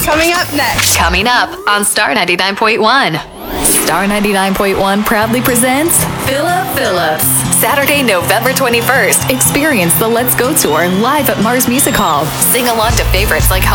Coming up next. Coming up on Star 99.1. Star 99.1 proudly presents Philip Phillips. Saturday, November 21st. Experience the Let's Go Tour live at Mars Music Hall. Sing along to favorites like Home